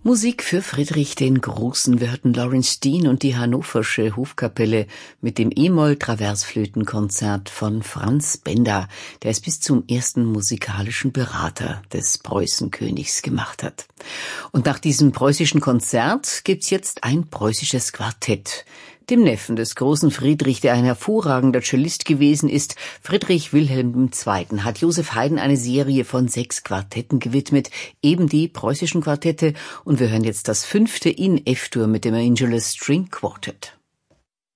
Musik für Friedrich den Großen. Wir hörten Lawrence Dean und die Hannoversche Hofkapelle mit dem E-Moll-Traversflötenkonzert von Franz Benda, der es bis zum ersten musikalischen Berater des Preußenkönigs gemacht hat. Und nach diesem preußischen Konzert gibt's jetzt ein preußisches Quartett. Dem Neffen des großen Friedrich, der ein hervorragender Cellist gewesen ist, Friedrich Wilhelm II., hat Joseph Haydn eine Serie von 6 Quartetten gewidmet, eben die preußischen Quartette, und wir hören jetzt das 5. in F-Dur mit dem Angelus String Quartet.